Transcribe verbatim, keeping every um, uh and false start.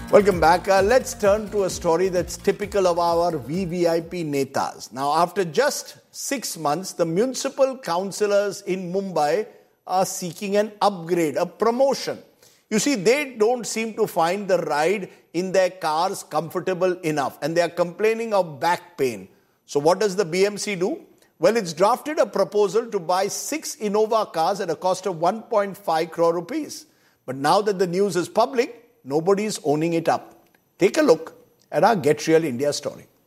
Welcome back. Uh, let's turn to a story that's typical of our V V I P netas. Now, after just six months, the municipal councillors in Mumbai are seeking an upgrade, a promotion. You see, they don't seem to find the ride in their cars comfortable enough, and they are complaining of back pain. So what does the B M C do? Well, it's drafted a proposal to buy six Innova cars at a cost of one point five crore rupees. But now that the news is public, nobody is owning it up. Take a look at our Get Real India story.